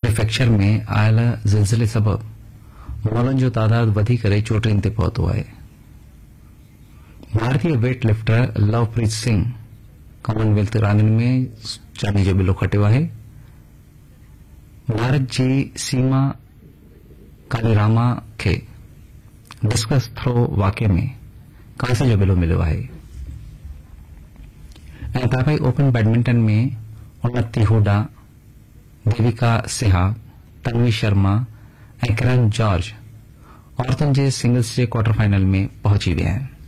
Prefecture में आयल ज़िलज़िले सबब मौतनि जो तादाद वधी करे 34 ते पहुतो आहे। भारतीय weight lifter Lovepreet Singh Commonwealth रांदियुनि में चांदी जो बिलो खटियो आहे। भारत जी सीमा कालीरामा खे डिस्कस थ्रो वाक़े में कांसे जो बिलो मिलियो आहे। ऐं तापाई ओपन बैडमिंटन में उन्नति हुडा, देविका सिहाग, तन्वी शर्मा ऐं किरण जॉर्ज औरतुनि जे सिंगल्स जे क्वार्टर फाइनल में पहुंची विया आहिनि।